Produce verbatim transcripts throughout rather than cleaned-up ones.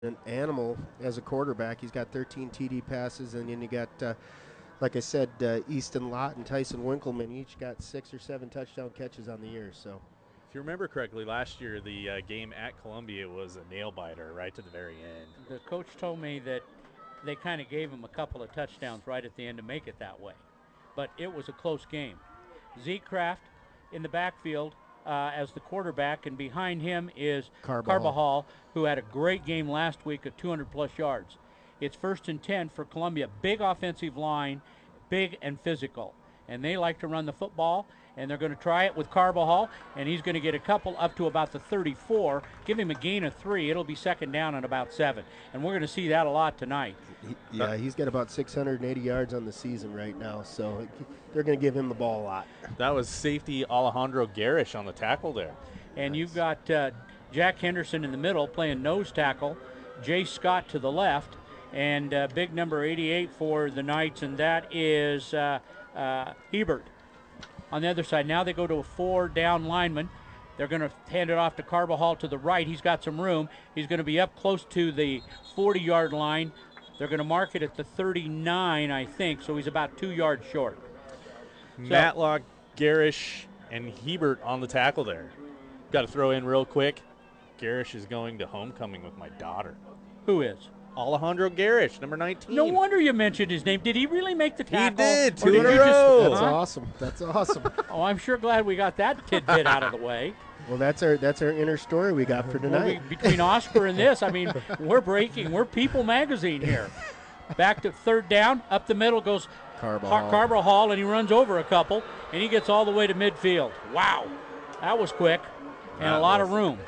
an animal as a quarterback. He's got thirteen T D passes, and then you got, uh, like I said, uh, Easton Lott and Tyson Winkleman each got six or seven touchdown catches on the year. So, if you remember correctly, last year the uh, game at Columbia was a nail biter right to the very end. The coach told me that they kind of gave him a couple of touchdowns right at the end to make it that way, but it was a close game. Zeke Kraft in the backfield uh, as the quarterback, and behind him is Carbajal. Carbajal, who had a great game last week at two hundred plus yards. It's first and ten for Columbia. Big offensive line, big and physical, and they like to run the football, and they're going to try it with Carbajal, and he's going to get a couple up to about the thirty-four, give him a gain of three. It'll be second down and about seven, and we're going to see that a lot tonight. He, yeah, he's got about six hundred eighty yards on the season right now, so they're going to give him the ball a lot. That was safety Alejandro Garish on the tackle there. And nice. You've got uh, Jack Henderson in the middle playing nose tackle, Jay Scott to the left, and uh, big number eighty-eight for the Knights, and that is uh, uh, Hebert on the other side. Now they go to a four down lineman. They're going to hand it off to Carbajal to the right. He's got some room. He's going to be up close to the forty-yard line. They're going to mark it at the thirty-nine, I think, so he's about two yards short. So, Matlock, Garish, and Hebert on the tackle there. Got to throw in real quick. Garish is going to homecoming with my daughter. Who is? Alejandro Garish, number nineteen. No wonder you mentioned his name. Did he really make the tackle? He did, Or two did in a you just- row. That's Huh? awesome. That's awesome. Oh, I'm sure glad we got that tidbit out of the way. Well, that's our that's our inner story we got for Well, tonight. we, between Oscar and this, I mean, we're breaking. We're People Magazine here. Back to third down. Up the middle goes Carbajal. Carbajal, and he runs over a couple, and he gets all the way to midfield. Wow, that was quick and That a lot was- of room.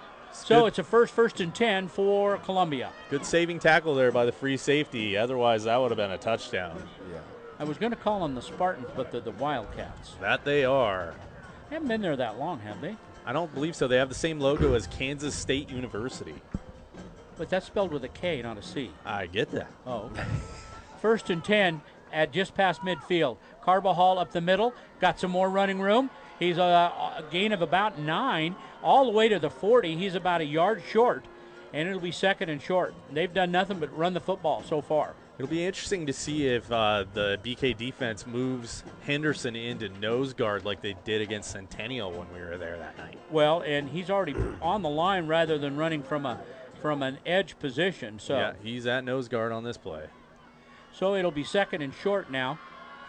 So good. it's a first first and ten for Columbia. Good saving tackle there by the free safety. Otherwise, that would have been a touchdown. Yeah. I was going to call them the Spartans, but they're the Wildcats. That they are. They haven't been there that long, have they? I don't believe so. They have the same logo as Kansas State University. But that's spelled with a K, not a C. I get that. Oh, okay. First and ten at just past midfield. Carbajal up the middle, got some more running room. He's a, a gain of about nine, all the way to the forty. He's about a yard short, and it'll be second and short. They've done nothing but run the football so far. It'll be interesting to see if uh, the B K defense moves Henderson into nose guard like they did against Centennial when we were there that night. Well, and he's already on the line rather than running from a from an edge position. So, Yeah, he's at nose guard on this play. so it'll be second and short now.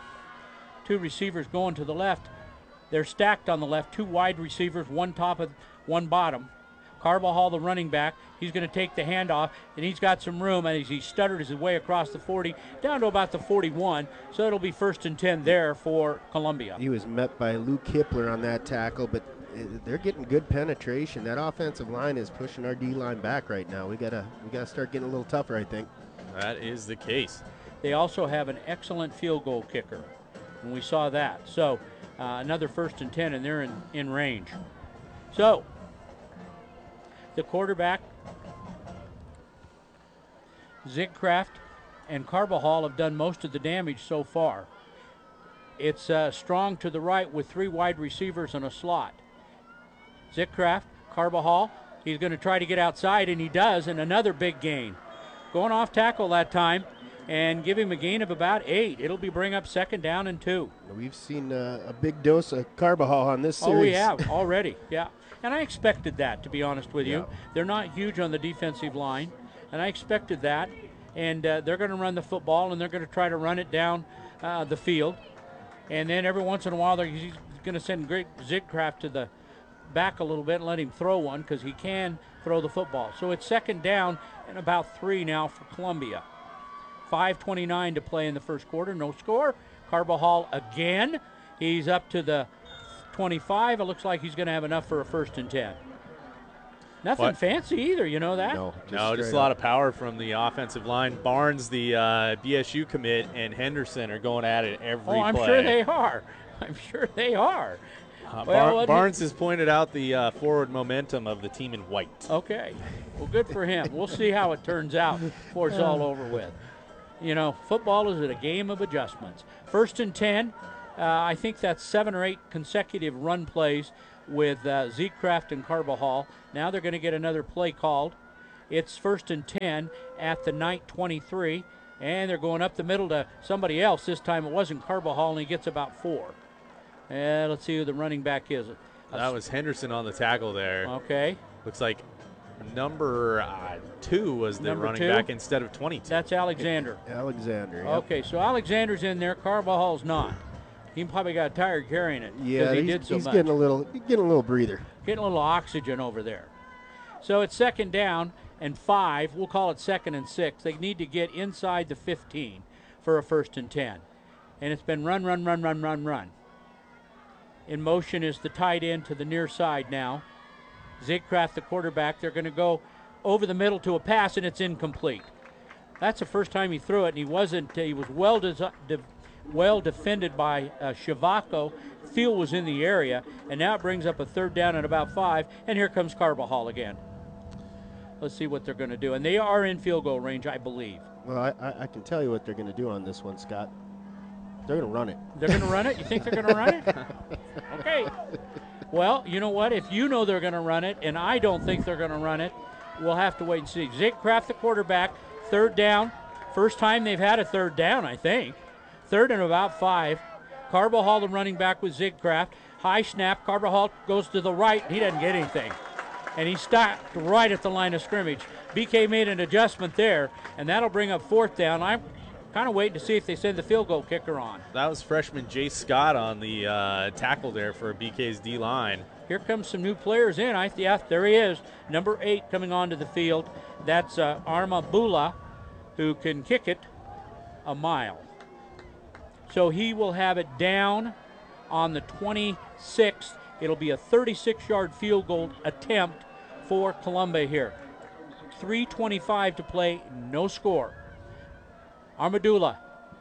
Two receivers going to the left. They're stacked on the left. Two wide receivers, one top of one bottom. Carbajal, the running back, he's going to take the handoff, and he's got some room as he stuttered his way across the forty down to about the forty-one. So it'll be first and ten there for Columbia. He was met by Luke Kipler on that tackle, but uh, they're getting good penetration. That offensive line is pushing our D line back right now. We gotta we gotta start getting a little tougher, I think. That is the case. They also have an excellent field goal kicker, and we saw that. So uh, another first and ten, and they're in, in range. So the quarterback, Zigcraft and Carbajal have done most of the damage so far. It's uh, strong to the right with three wide receivers and a slot. Zigcraft, Carbajal, he's going to try to get outside, and he does, and another big gain. Going off tackle that time, and give him a gain of about eight. It'll be bring up second down and two. We've seen uh, a big dose of Carbajal on this series. Oh, we have already, yeah. And I expected that, to be honest with you. Yeah. They're not huge on the defensive line, and I expected that. And uh, they're going to run the football, and they're going to try to run it down uh, the field. And then every once in a while, they're, he's going to send Greg Zigcraft to the back a little bit and let him throw one because he can throw the football. So it's second down and about three now for Columbia. five twenty-nine to play in the first quarter. No score. Carbajal again. He's up to the twenty-five. It looks like he's going to have enough for a first and ten. Nothing What? fancy either, you know that? No, just No, just straight a lot up. of power from the offensive line. Barnes, the uh, B S U commit, and Henderson are going at it every Oh, I'm play. sure they are. I'm sure they are. Uh, Well, Bar- let me- Barnes has pointed out the uh, forward momentum of the team in white. Okay. Well, good for him. We'll see how it turns out before it's all over with. You know, football is a game of adjustments. First and ten, uh, I think that's seven or eight consecutive run plays with uh, Zecraft and Carbajal. Now they're going to get another play called, It's first and ten at the Knight twenty-three, and they're going up the middle to somebody else. This time it wasn't Carbajal, and he gets about four. And let's see who the running back is. That was Henderson on the tackle there. Okay. Looks like number uh, two was the Number running two? back instead of twenty-two. That's Alexander. Alexander. Yep. Okay, so Alexander's in there. Carvajal's not. He probably got tired carrying it. 'cause Yeah, he he's, did so he's much. getting a little he's getting a little breather. Getting a little oxygen over there. So it's second down and five. We'll call it second and six. They need to get inside the fifteen for a first and ten. And it's been run, run, run, run, run, run. In motion is the tight end to the near side now. Zigcraft, the quarterback, they're going to go over the middle to a pass, and it's incomplete. That's the first time he threw it, and he wasn't. He was well desi- de- well defended by uh, Shavako. Field was in the area, and now it brings up a third down at about five, and here comes Carbajal again. Let's see what they're going to do, and they are in field goal range, I believe. Well, I, I, I can tell you what they're going to do on this one, Scott. They're going to run it. They're going to run it? You think they're going to run it? Okay. Well, you know what? If you know they're going to run it, and I don't think they're going to run it, we'll have to wait and see. Zigcraft, the quarterback, third down. First time they've had a third down, I think. Third and about five. Carbajal, the running back with Zigcraft. High snap. Carbajal goes to the right. He doesn't get anything. And he stopped right at the line of scrimmage. B K made an adjustment there, and that'll bring up fourth down. I'm kind of waiting to see if they send the field goal kicker on. That was freshman Jay Scott on the uh, tackle there for B K's D line. Here comes some new players in. I yeah, there he is, number eight coming onto the field. That's uh, Arma Bula, who can kick it a mile. So he will have it down on the twenty-sixth. It'll be a thirty-six-yard field goal attempt for Columbia here. three twenty-five to play, no score. Armadula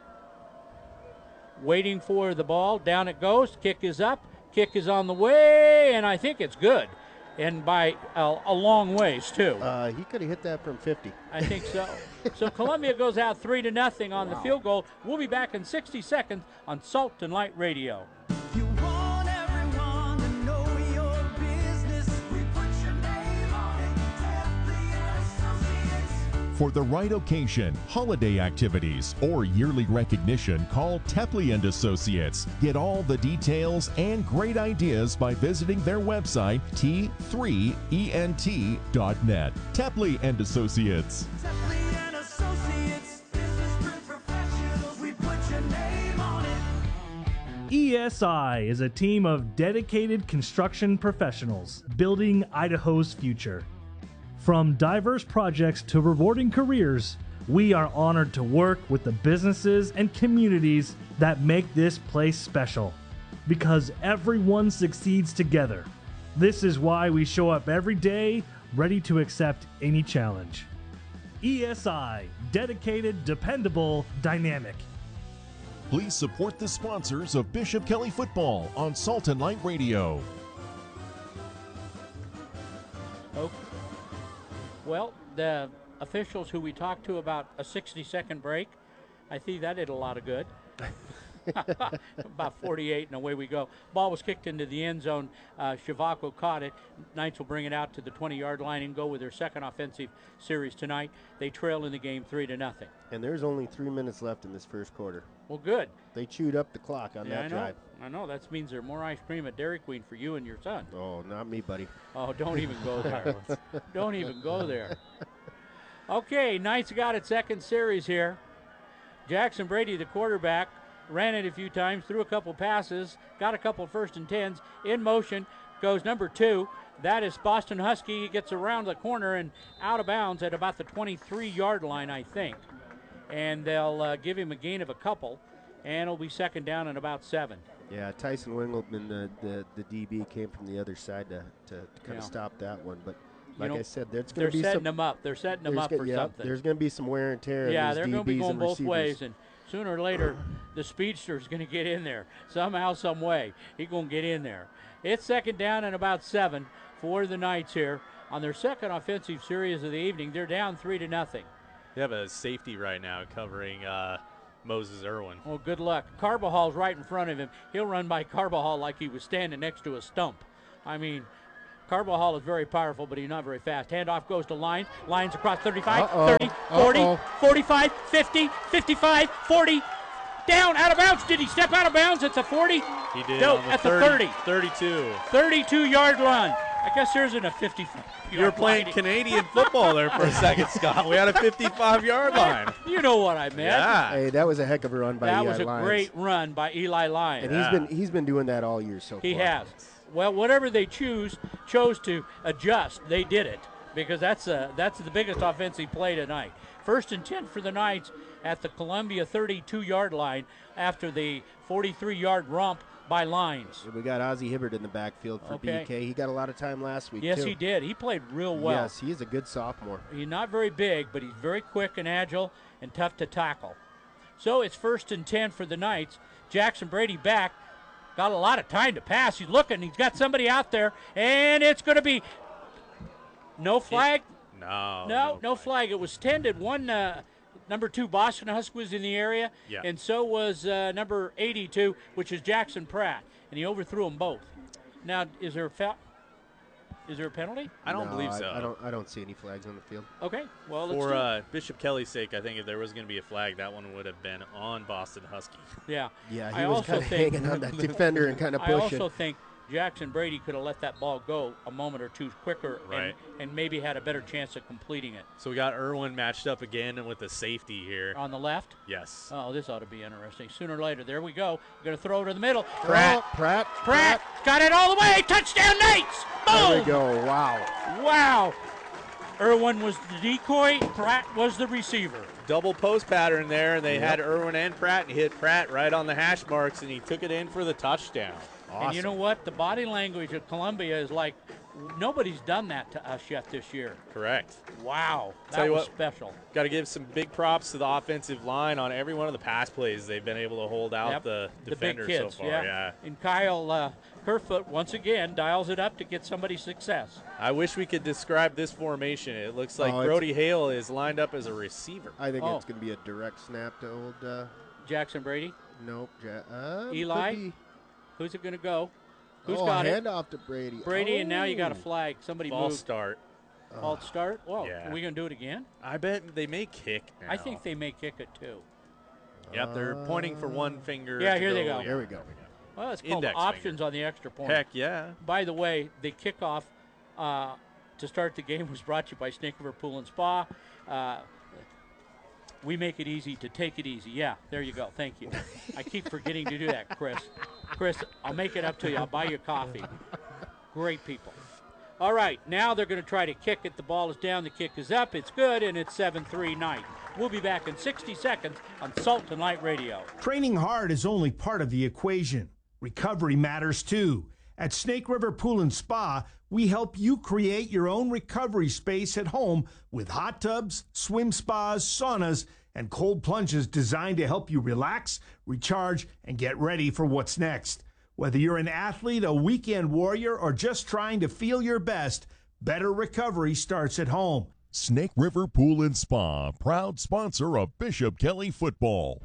waiting for the ball. Down it goes. Kick is up. Kick is on the way, and I think it's good. And by a, a long ways, too. Uh, he could have hit that from fifty. I think so. So Columbia goes out three to nothing on the field goal. We'll be back in sixty seconds on Salt and Light Radio. You want everyone to know your business. We put your name on it. Tapley and Associates. For the right occasion, holiday activities, or yearly recognition, call Tepley and Associates. Get all the details and great ideas by visiting their website, T three E N T dot net. Tepley and Associates. Tapley and Associates. Business print professionals. We put your name on it. E S I is a team of dedicated construction professionals building Idaho's future. From diverse projects to rewarding careers, we are honored to work with the businesses and communities that make this place special. Because everyone succeeds together. This is why we show up every day, ready to accept any challenge. E S I, dedicated, dependable, dynamic. Please support the sponsors of Bishop Kelly Football on Salt and Light Radio. Okay. Well, the officials who we talked to about a sixty-second break, I think that did a lot of good. About forty-eight, and away we go. Ball was kicked into the end zone. Uh, Shavako caught it. Knights will bring it out to the twenty-yard line and go with their second offensive series tonight. They trail in the game three to nothing. And there's only three minutes left in this first quarter. Well, good. They chewed up the clock on Yeah, that I know. drive. I know. That means there's more ice cream at Dairy Queen for you and your son. Oh, not me, buddy. Oh, don't even go there. Don't even go there. Okay, Knights got its second series here. Jackson Brady, the quarterback, ran it a few times, threw a couple passes, got a couple first and tens. In motion goes number two. That is Boston Husky. He gets around the corner and out of bounds at about the twenty-three-yard line, I think. And they'll uh, give him a gain of a couple, and it'll be second down and about seven. Yeah, Tyson Wingleman, the, the, the D B, came from the other side to, to, to kind Yeah. of stop that one. But You like know, I said, there's They're going to be setting some. them up. They're setting them there's up go- for yeah, something. There's going to be some wear and tear. Yeah, in they're these going to be D Bs going and both receivers. ways, and sooner or later, the speedster's going to get in there somehow, some way. He's going to get in there. It's second down and about seven for the Knights here on their second offensive series of the evening. They're down three to nothing. They have a safety right now covering uh, Moses Irwin. Well, good luck. Carbajal's right in front of him. He'll run by Carbajal like he was standing next to a stump. I mean, Carbajal is very powerful, but he's not very fast. Handoff goes to Lyons. Lyons across thirty-five, Uh-oh. thirty, forty, Uh-oh. forty-five, fifty, fifty-five, forty. Down, out of bounds. Did he step out of bounds? It's a forty. He did. No, on the at the thirty, thirty. thirty-two. thirty-two-yard run. I guess there's in a fifty-five. You were playing Canadian football there for a second, Scott. We had a fifty-five-yard line. You know what I meant. Yeah. Hey, that was a heck of a run by That Eli was a Lyons. great run by Eli Lyons. And Yeah. he's been he's been doing that all year so He far. has. Well, whatever they choose, chose to adjust. They did it because that's uh, that's the biggest offensive play tonight. First and ten for the Knights at the Columbia thirty-two-yard line after the forty-three-yard romp by Lyons. We got Ozzie Hibbert in the backfield for Okay. B K. He got a lot of time last week, Yes, too. he did. He played real well. Yes, he's a good sophomore. He's not very big, but he's very quick and agile and tough to tackle. So it's first and ten for the Knights. Jackson Brady back. Got a lot of time to pass. He's looking. He's got somebody out there, and it's going to be no flag. No. No, no flag. It was tended. One uh, number two Boston Husk was in the area, Yeah. and so was uh, number eighty-two, which is Jackson Pratt, and he overthrew them both. Now, is there a foul? Is there a penalty? I don't No, believe so. I, I don't I don't see any flags on the field. Okay. Well, let's For do it. uh, Bishop Kelly's sake, I think if there was going to be a flag, that one would have been on Boston Husky. Yeah. Yeah, he I was also kind of think hanging on that defender and kind of I pushing. also think Jackson Brady could have let that ball go a moment or two quicker Right. and, and maybe had a better chance of completing it. So we got Irwin matched up again with the safety here. On the left? Yes. Oh, this ought to be interesting. Sooner or later, there we go. We're going to throw it to the middle. Pratt, Pratt, Pratt got it all the way. Touchdown, Knights! There Boom! we go. Wow. Wow. Irwin was the decoy. Pratt was the receiver. Double post pattern there, and they Yep. had Irwin and Pratt, and he hit Pratt right on the hash marks, and he took it in for the touchdown. And you know what? The body language of Columbia is like nobody's done that to us yet this year. Correct. Wow. Tell That you was what, special. Got to give some big props to the offensive line on every one of the pass plays. They've been able to hold out Yep. the The big defenders kids, so far. yeah. yeah. And Kyle uh, Kerfoot once again dials it up to get somebody success. I wish we could describe this formation. It looks like Oh, it's- Brody Hale is lined up as a receiver. I think Oh. it's going to be a direct snap to old. Uh, Jackson Brady, nope. Ja- uh, Eli? could be. who's it going to go? Who's oh, got it? handoff to Brady. Brady, oh. and now you got a flag. Somebody False moved. start. False start. Well, Yeah. are we going to do it again? I bet they may kick now. I think they may kick it too. Yep, they're pointing for one finger. Yeah, to here they go. There we go. Well, it's called Index options on the extra point. Heck yeah. By the way, the kickoff uh, to start the game was brought to you by Snake River Pool and Spa. Uh, we make it easy to take it easy. Yeah, there you go. Thank you. I keep forgetting to do that, Chris. Chris, I'll make it up to you. I'll buy you coffee. Great people. All right, now they're going to try to kick it. The ball is down. The kick is up. It's good, and it's seven three Knight. We'll be back in sixty seconds on Salt and Light Radio. Training hard is only part of the equation. Recovery matters too. At Snake River Pool and Spa, we help you create your own recovery space at home with hot tubs, swim spas, saunas, and cold plunges designed to help you relax, recharge, and get ready for what's next. Whether you're an athlete, a weekend warrior, or just trying to feel your best, better recovery starts at home. Snake River Pool and Spa, proud sponsor of Bishop Kelly football.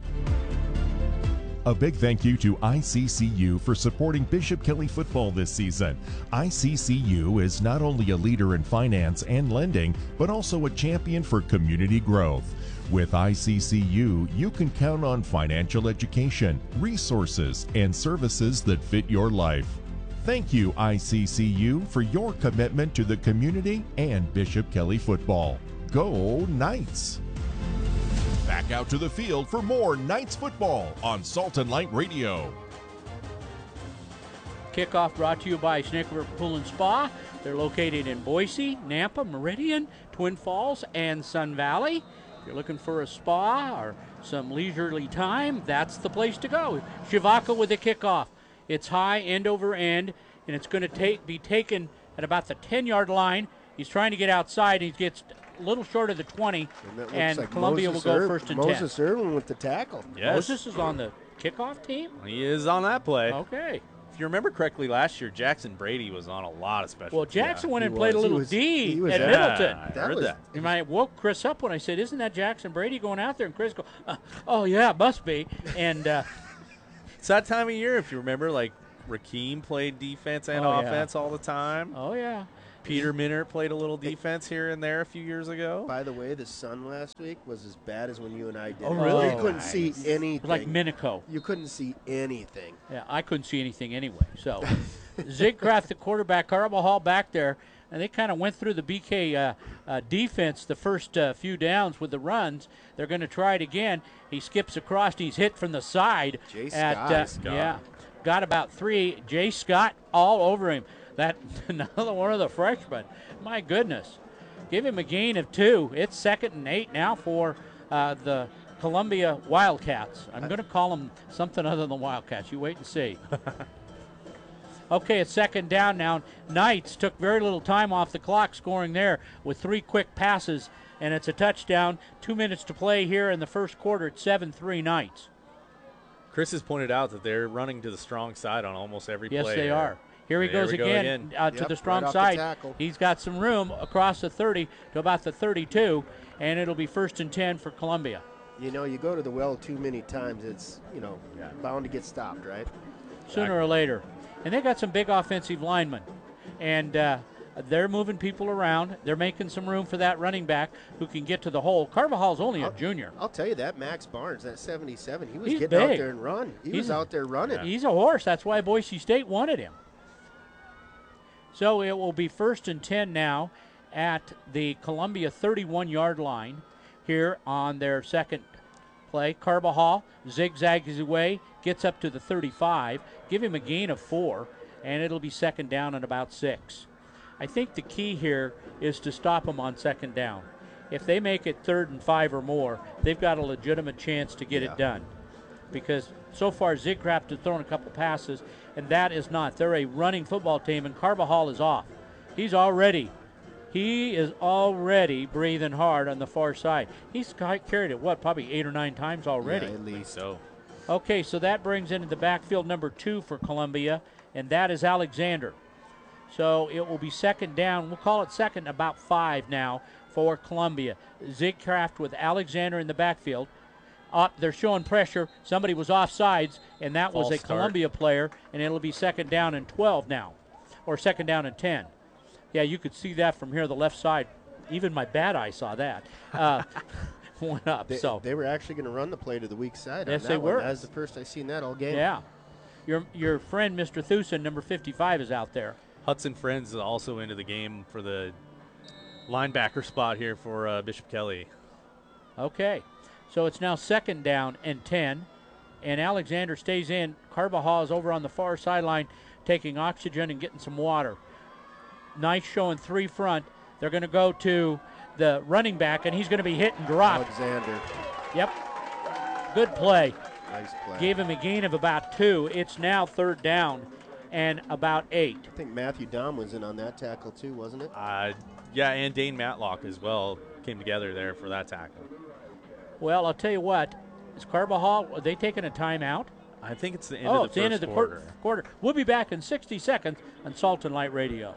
A big thank you to I C C U for supporting Bishop Kelly football this season. I C C U is not only a leader in finance and lending, but also a champion for community growth. With I C C U, you can count on financial education, resources, and services that fit your life. Thank you, I C C U, for your commitment to the community and Bishop Kelly football. Go Knights! Back out to the field for more Knights football on Salt and Light Radio. Kickoff brought to you by Snake River Pool and Spa. They're located in Boise, Nampa, Meridian, Twin Falls, and Sun Valley. If you're looking for a spa or some leisurely time, that's the place to go. Shivaka with the kickoff. It's high, end over end, and it's going to take, be taken at about the ten-yard line. He's trying to get outside. He gets a little short of the twenty, And, that looks and like Columbia Moses will go Ir- first and Moses Irwin with the tackle. ten. Yes. Moses is on the kickoff team? He is on that play. Okay. If you remember correctly, last year, Jackson Brady was on a lot of special Well, teams. Jackson went he and played a was. He little was- D he was at there. Middleton. I That heard was- that. And I woke Chris up when I said, "Isn't that Jackson Brady going out there?" And Chris go, uh, "Oh yeah, it must be." And uh, It's that time of year, if you remember, like Rakeem played defense and Oh, yeah. offense all the time. Oh, yeah. Peter Minert played a little defense here and there a few years ago. By the way, the sun last week was as bad as when you and I did. Oh, it. really? You couldn't Nice. see It anything. was like Minico. You couldn't see anything. Yeah, I couldn't see anything anyway. So, Zigcraft, the quarterback, Carbajal back there, and they kind of went through the B K uh, uh, defense the first uh, few downs with the runs. They're going to try it again. He skips across. He's hit from the side. Jay at, Scott. uh, Scott. Yeah, got about three. Jay Scott all over him. That another one of the freshmen. My goodness, give him a gain of two. It's second and eight now for uh, the Columbia Wildcats. I'm going to call them something other than Wildcats. You wait and see. Okay, it's second down now. Knights took very little time off the clock scoring there with three quick passes, and it's a touchdown. Two minutes to play here in the first quarter. It's seven three Knights. Chris has pointed out that they're running to the strong side on almost every Yes, play. they here. are. Here he There goes we go again, again. Uh, to Yep, the strong right off the side. tackle. He's got some room across the thirty to about the thirty-two, and it'll be first and ten for Columbia. You know, you go to the well too many times, it's, you know, bound to get stopped, right? Sooner or later. And they got some big offensive linemen. And uh, they're moving people around. They're making some room for that running back who can get to the hole. Carvajal's only a junior. I'll tell you that Max Barnes, that seventy-seven, he was He's getting out big. there and run. He He's- was out there running. He's a horse. That's why Boise State wanted him. So it will be first and ten now at the Columbia thirty-one-yard line here on their second play. Carbajal zigzags his way, gets up to the thirty-five. Give him a gain of four, and it'll be second down and about six. I think the key here is to stop them on second down. If they make it third and five or more, they've got a legitimate chance to get Yeah. it done. Because so far Zigcraft has thrown a couple passes, and that is not. They're a running football team, and Carbajal is off. He's already, he is already breathing hard on the far side. He's ca- carried it, what, probably eight or nine times already. Yeah, at least. So Okay, so that brings into the backfield number two for Columbia, and that is Alexander. So it will be second down. We'll call it second, about five now for Columbia. Zigcraft with Alexander in the backfield. Up, they're showing pressure. Somebody was offsides, and that was False a start. Columbia player, and it'll be second down and twelve now, or second down and ten. Yeah, you could see that from here, the left side. Even my bad eye saw that. Uh, went up. They, so they were actually going to run the play to the weak side. Yes, on that they one. were. That's the first I seen that all game. yeah, your your friend Mister Thusen, number fifty-five, is out there. Hudson Friends is also into the game for the linebacker spot here for uh, Bishop Kelly. Okay, so it's now second down and ten, and Alexander stays in. Carbajal is over on the far sideline taking oxygen and getting some water. Nice showing three front. They're going to go to the running back, and he's going to be hit and dropped. Alexander, Yep, good play. nice play. Gave him a gain of about two. It's now third down and about eight. I think Matthew Dom was in on that tackle too, wasn't it? Uh, yeah, and Dane Matlock as well came together there for that tackle. Well, I'll tell you what. Is Carbajal, are they taking a timeout? I think it's the end Oh, of it's the the first end of the quarter. quar- quarter. We'll be back in sixty seconds on Salt and Light Radio.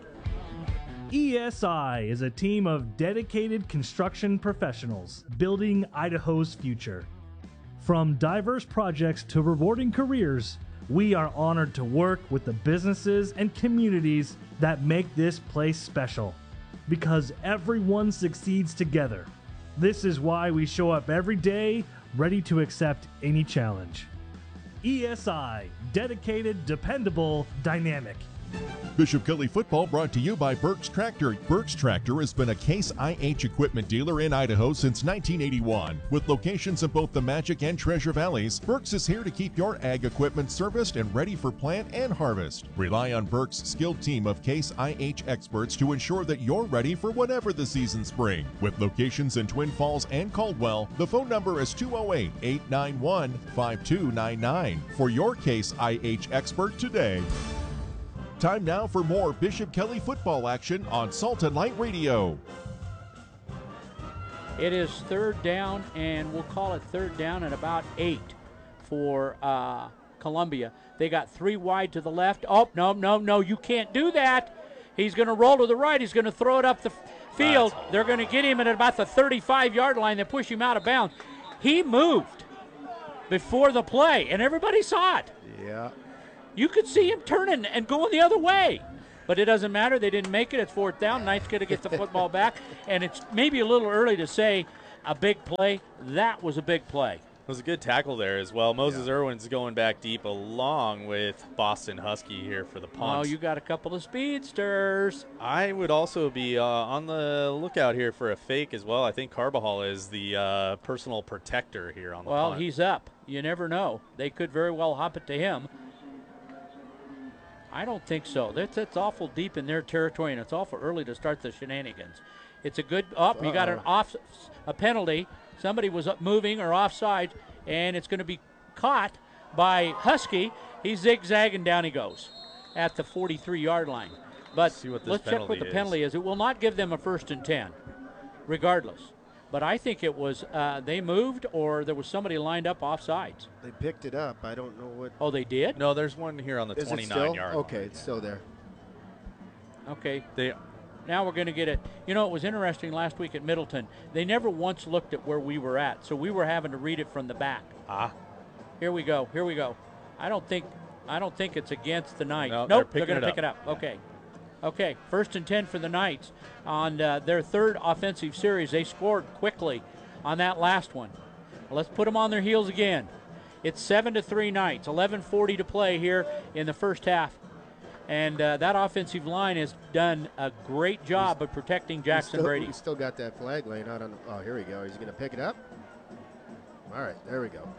E S I is a team of dedicated construction professionals building Idaho's future. From diverse projects to rewarding careers, we are honored to work with the businesses and communities that make this place special. Because everyone succeeds together. This is why we show up every day, ready to accept any challenge. E S I, dedicated, dependable, dynamic. Bishop Kelly football brought to you by Burks Tractor. Burks Tractor has been a Case I H equipment dealer in Idaho since nineteen eighty-one. With locations in both the Magic and Treasure Valleys, Burks is here to keep your ag equipment serviced and ready for plant and harvest. Rely on Burks' skilled team of Case I H experts to ensure that you're ready for whatever the seasons bring. With locations in Twin Falls and Caldwell, the phone number is two oh eight, eight nine one, five two nine nine for your Case I H expert today. Time now for more Bishop Kelly football action on Salt and Light Radio. It is third down, and we'll call it third down and about eight for uh, Columbia. They got three wide to the left. Oh, no, no, no, you can't do that. He's going to roll to the right. He's going to throw it up the f- field. They're going to get him at about the thirty-five-yard line. They push him out of bounds. He moved before the play, and everybody saw it. Yeah. You could see him turning and going the other way. But it doesn't matter. They didn't make it. It's fourth down. Knight's going to get the football back. And it's maybe a little early to say a big play. That was a big play. It was a good tackle there as well. Moses Irwin's going back deep along with Boston Husky here for the punt. Oh, you got a couple of speedsters. I would also be uh, on the lookout here for a fake as well. I think Carbajal is the uh, personal protector here on the Well, punt. he's up. You never know. They could very well hop it to him. I don't think so. That's, that's awful deep in their territory, and it's awful early to start the shenanigans. It's a good up. You got an off, a penalty. Somebody was up moving or offside, and it's going to be caught by Husky. He's zigzagging, down he goes at the forty-three-yard line. But See what this let's check what penalty the is. penalty is. It will not give them a first and ten, regardless. But I think it was uh, they moved or there was somebody lined up offsides. They picked it up. I don't know what. Oh, they did? No, there's one here on the Is it twenty-nine still? yard Okay, line. it's still there. Okay. They Now we're going to get it. You know, it was interesting last week at Middleton. They never once looked at where we were at, so we were having to read it from the back. ah Here we go. Here we go. I don't think I don't think it's against the Knights. No, nope, they're they're picking going to it pick it up. Okay. Okay, first and ten for the Knights on uh, their third offensive series. They scored quickly on that last one. Let's put them on their heels again. It's seven to three Knights. eleven forty to play here in the first half. And uh, that offensive line has done a great job of protecting Jackson Still, Brady. we still got that flag laying out on the. Oh, here we go. He's going to pick it up. All right, there we go.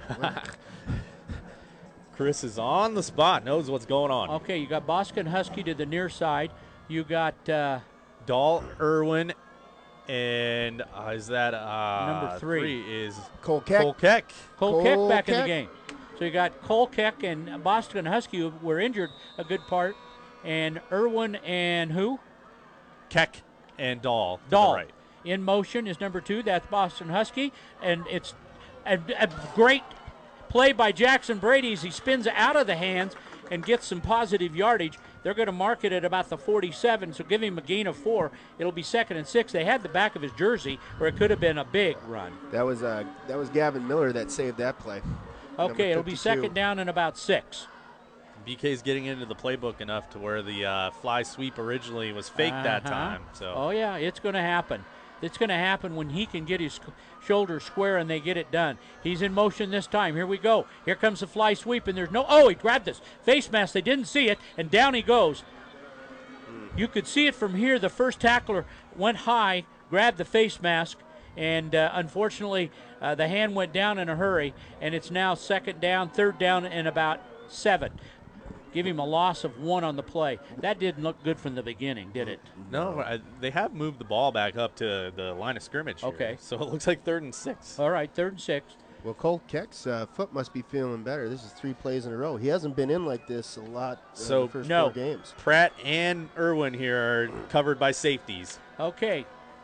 Chris is on the spot, knows what's going on. Okay, you got Boston Husky to the near side. You got uh, Dahl Irwin, and uh, is that uh, Number three. is Cole Keck. Cole Keck. Cole, Cole Keck back in the Keck. game. So you got Cole Keck and Boston Husky who were injured a good part, and Irwin and who? Keck and Dahl. to the Dahl. right. In motion is number two. That's Boston Husky, and it's a, a great play by Jackson Brady as he spins out of the hands and gets some positive yardage. They're going to mark it at about the forty-seven, so give him a gain of four. It'll be second and six. They had the back of his jersey where it could have been a big run. That was uh, that was Gavin Miller that saved that play. Number Okay, it'll be fifty-two. second down and about six. B K's getting into the playbook enough to where the uh, fly sweep originally was faked that Uh-huh. time. So Oh, yeah, it's going to happen. It's going to happen when he can get his sc- shoulders square and they get it done. He's in motion this time. Here we go. Here comes the fly sweep, and there's no. Oh, he grabbed this face mask. They didn't see it, and down he goes. You could see it from here. The first tackler went high, grabbed the face mask, and uh, unfortunately, uh, the hand went down in a hurry, and it's now second down, third down, and about seven. Give him a loss of one on the play. That didn't look good from the beginning, did it? no, I, they have moved the ball back up to the line of scrimmage. here. Okay. So it looks like third and six. All right, third and six. Well, Cole Keck's uh, foot must be feeling better. This is three plays in a row. He hasn't been in like this a lot uh, So, the first no. four games. Pratt and Irwin here are covered by safeties. Okay.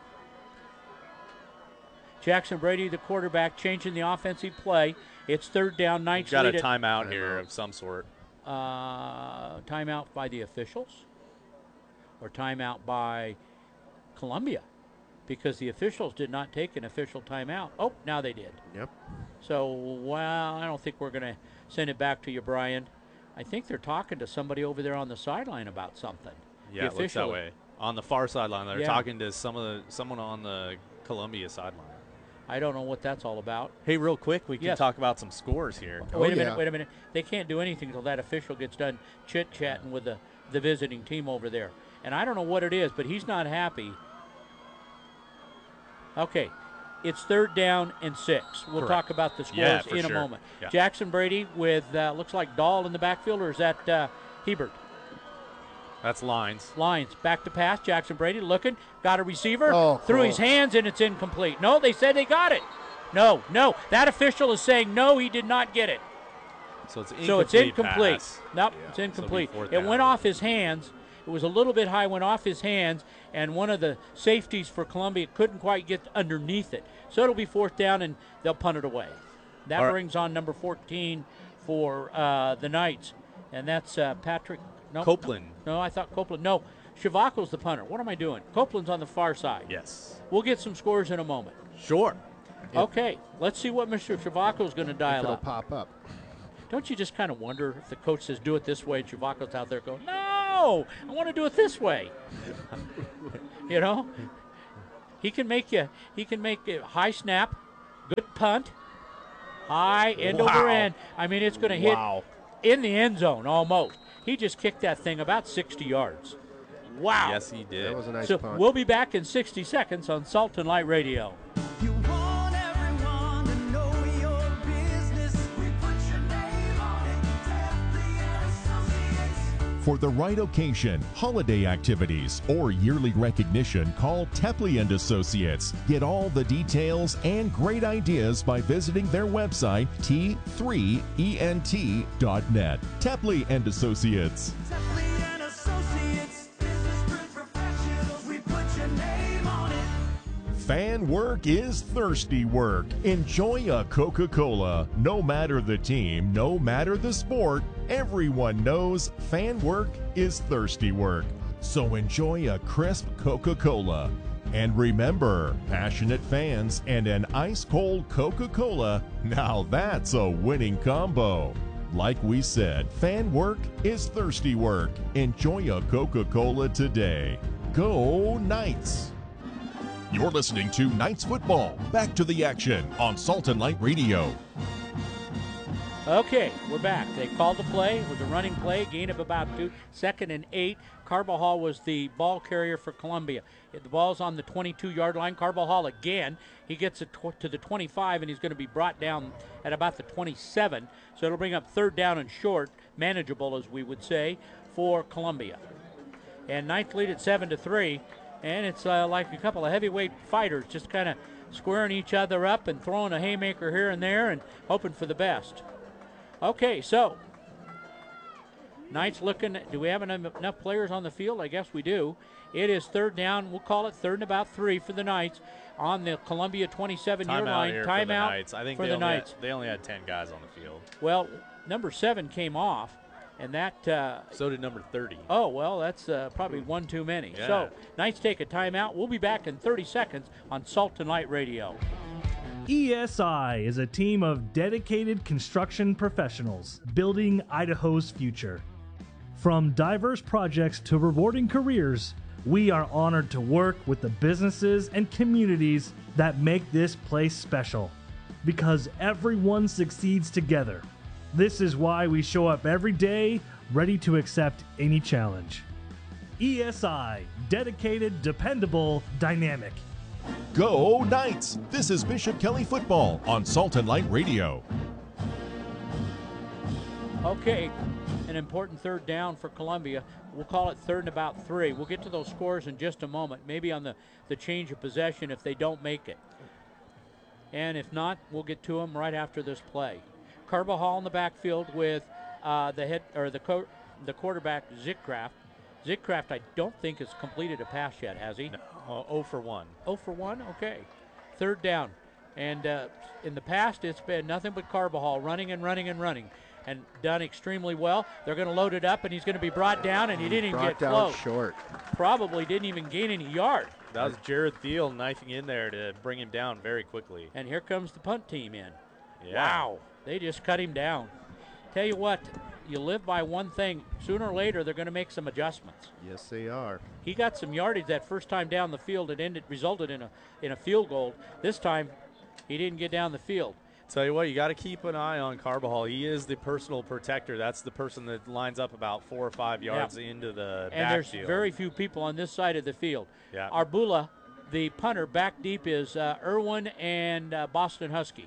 Jackson Brady, the quarterback, changing the offensive play. It's third down. Knights Got a lead it. timeout here of some sort. Uh, timeout by the officials or timeout by Columbia, because the officials did not take an official timeout. Oh, now they did. Yep. So, well, I don't think we're going to send it back to you, Brian. I think they're talking to somebody over there on the sideline about something. Yeah, The it looks that official- way. On the far sideline, they're Yeah. talking to some of the someone on the Columbia sideline. I don't know what that's all about. Hey, real quick, we can Yes. talk about some scores here. Oh, wait a yeah. minute, wait a minute. They can't do anything until that official gets done chit-chatting with the, the visiting team over there. And I don't know what it is, but he's not happy. Okay, it's third down and six. We'll Correct. talk about the scores Yeah, for in a sure. moment. Yeah. Jackson Brady with, uh, looks like Dahl in the backfield, or is that uh, Hebert? That's lines. Lions back to pass. Jackson Brady looking, got a receiver, Oh, threw cool. his hands, and it's incomplete. No, they said they got it. No, no. That official is saying no, he did not get it. So it's incomplete. So it's incomplete. pass. Nope, Yeah. it's incomplete. So it'll be fourth It down. went off his hands. It was a little bit high, went off his hands, and one of the safeties for Columbia couldn't quite get underneath it. So it'll be fourth down, and they'll punt it away. That All right. brings on number fourteen for uh, the Knights, and that's uh, Patrick. No, Copeland. No, I thought Copeland. No, Shavako's the punter. What am I doing? Copeland's on the far side. Yes. We'll get some scores in a moment. Sure. Okay, let's see what Mister Shavako's going to If dial it'll up. pop up. don't you just kind of wonder if the coach says do it this way and Chewbacca's out there going, no, I want to do it this way. You know? He can make you, he can make a high snap, good punt, high end Wow. over end. I mean, it's going to hit Wow. in the end zone almost. He just kicked that thing about sixty yards. Wow. Yes, he did. That was a nice So punt. we'll be back in sixty seconds on Salt and Light Radio. You want everyone to know your business. We put your name on it. Tapley and Associates. For the right occasion, holiday activities, or yearly recognition, call Tepley and Associates. Get all the details and great ideas by visiting their website, T three E N T dot net. Tepley and Associates. Tapley and Associates. Business group professionals. We put your name on it. Fan work is thirsty work. Enjoy a Coca-Cola. No matter the team, no matter the sport, everyone knows fan work is thirsty work. So enjoy a crisp Coca-Cola. And remember, passionate fans and an ice-cold Coca-Cola, now that's a winning combo. Like we said, fan work is thirsty work. Enjoy a Coca-Cola today. Go Knights! You're listening to Knights Football. Back to the action on Salt and Light Radio. Okay, we're back. They called the play. It was a running play, gain of about two, second and eight. Carbajal was the ball carrier for Columbia. The ball's on the twenty-two-yard line. Carbajal again. He gets it tw- to the twenty-five, and he's going to be brought down at about the twenty-seven. So it'll bring up third down and short, manageable, as we would say, for Columbia. And ninth lead at seven to three, and it's uh, like a couple of heavyweight fighters just kind of squaring each other up and throwing a haymaker here and there and hoping for the best. Okay, so Knights looking. Do we have enough, enough players on the field? I guess we do. It is third down. We'll call it third and about three for the Knights on the Columbia twenty-seven-yard Timeout line. here for the Timeout Knights. I think for they the only Knights. Had, they only had ten guys on the field. Well, number seven came off, and that. Uh, So did number thirty. oh well, that's uh, probably one too many. Yeah. So Knights take a timeout. We'll be back in thirty seconds on Salt and Light Radio. E S I is a team of dedicated construction professionals building Idaho's future. From diverse projects to rewarding careers, we are honored to work with the businesses and communities that make this place special. Because everyone succeeds together. This is why we show up every day, ready to accept any challenge. E S I, dedicated, dependable, dynamic. Go Knights! This is Bishop Kelly Football on Salt and Light Radio. Okay, an important third down for Columbia. We'll call it third and about three. We'll get to those scores in just a moment, maybe on the, the change of possession if they don't make it. And if not, we'll get to them right after this play. Carbajal in the backfield with uh, the head or the co- the quarterback Zickcraft. Zickcraft, I don't think has completed a pass yet, has he? No, uh, oh for one. Oh for one? Okay. Third down. And uh, in the past, it's been nothing but Carbajal running and running and running and done extremely well. They're going to load it up, and he's going to be brought down, and he didn't even Brought get down close. short. Probably didn't even gain any yard. That was Jared Thiel knifing in there to bring him down very quickly. And here comes the punt team in. Yeah. Wow. They just cut him down. Tell you what, you live by one thing. Sooner or later, they're going to make some adjustments. Yes, they are. He got some yardage that first time down the field. It ended, resulted in a in a field goal. This time, he didn't get down the field. Tell you what, you got to keep an eye on Carbajal. He is the personal protector. That's the person that lines up about four or five yards Yeah. into the And there's backfield. very few people on this side of the field. Yeah. Arbula, the punter, back deep is uh, Irwin and uh, Boston Husky.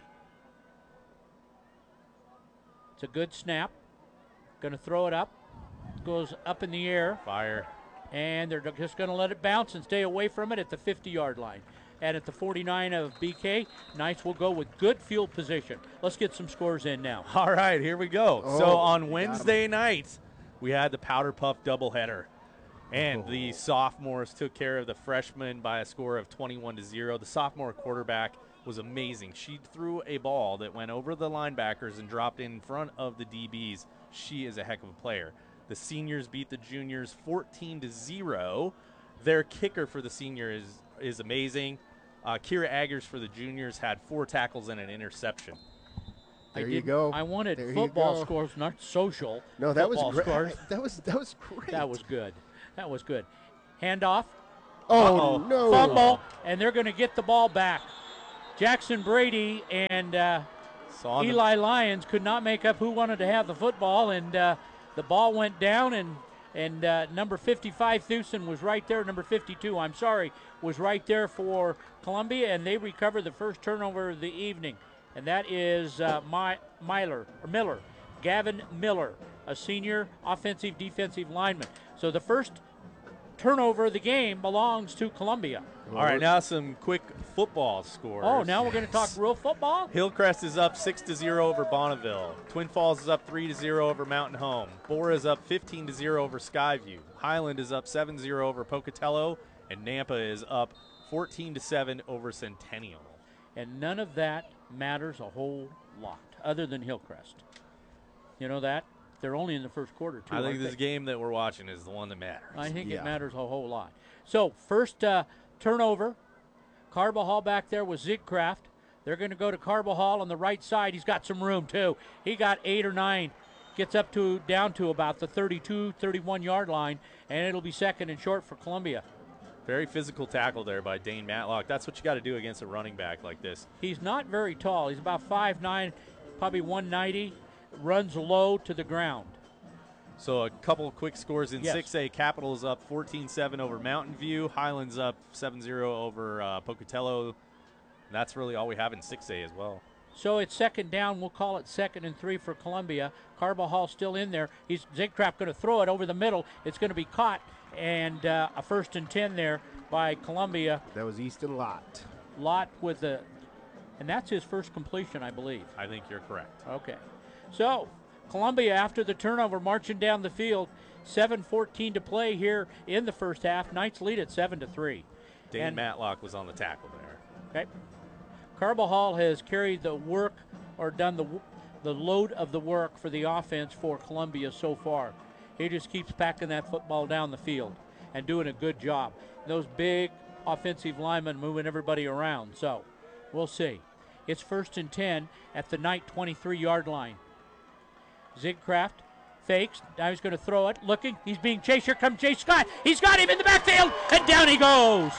It's a good snap. Going to throw it up. Goes up in the air. Fire. And they're just going to let it bounce and stay away from it at the fifty-yard line. And at the forty-nine of B K, Knights will go with good field position. Let's get some scores in now. All right, here we go. Oh, so on got Wednesday night, we had the Powder Puff doubleheader. And Oh. the sophomores took care of the freshmen by a score of twenty-one to zero. The sophomore quarterback was amazing. She threw a ball that went over the linebackers and dropped in front of the D Bs. She is a heck of a player. The seniors beat the juniors fourteen to zero. Their kicker for the senior is, is amazing. Uh, Kira Aggers for the juniors had four tackles and an interception. There I you didn't- go. I wanted There you football go. scores, not social. No, that was football great. scores. That was that was great. That was good. That was good. Handoff. Oh Uh-oh. no! Fumble, and they're going to get the ball back. Jackson Brady and uh, So on the- Eli Lyons could not make up who wanted to have the football, and uh, the ball went down, and and uh, number fifty-five, Thusen, was right there. Number fifty-two, I'm sorry, was right there for Columbia, and they recovered the first turnover of the evening, and that is uh, My, Myler, or Miller, Gavin Miller, a senior offensive defensive lineman. So the first turnover of the game belongs to Columbia. All right, now some quick football scores. Oh, now we're going to talk real football? Hillcrest is up six to zero over Bonneville. Twin Falls is up three to zero over Mountain Home. Bora is up fifteen to zero over Skyview. Highland is up seven zero over Pocatello, and Nampa is up fourteen to seven over Centennial. And none of that matters a whole lot, other than Hillcrest. You know that? They're only in the first quarter, too. I think aren't this they? game that we're watching is the one that matters. I think Yeah. it matters a whole lot. So, first uh, turnover. Carbajal back there with Zigcraft. They're going to go to Carbajal on the right side. He's got some room, too. He got eight or nine. Gets up to down to about the thirty-two, thirty-one yard line, and it'll be second and short for Columbia. Very physical tackle there by Dane Matlock. That's what you got to do against a running back like this. He's not very tall. He's about five nine, probably one ninety. Runs low to the ground. So a couple quick scores in Yes. six A. Capital is up fourteen seven over Mountain View. Highlands up seven zero over uh, Pocatello. And that's really all we have in six A as well. So it's second down. We'll call it second and three for Columbia. Carbajal still in there. He's Zigcraft going to throw it over the middle. It's going to be caught, and uh, a first and ten there by Columbia. That was Easton Lott. Lot with the, and that's his first completion, I believe. I think you're correct. Okay. So Columbia, after the turnover, marching down the field. seven fourteen to play here in the first half. Knights lead at seven to three. Dane And- Matlock was on the tackle there. Okay. Carbajal has carried the work or done the the load of the work for the offense for Columbia so far. He just keeps packing that football down the field and doing a good job. And those big offensive linemen moving everybody around. So we'll see. It's first and ten at the Knight twenty-three yard line. Zigcraft fakes. Now he's going to throw it. Looking. He's being chased. Here comes Jay Scott. He's got him in the backfield, and down he goes.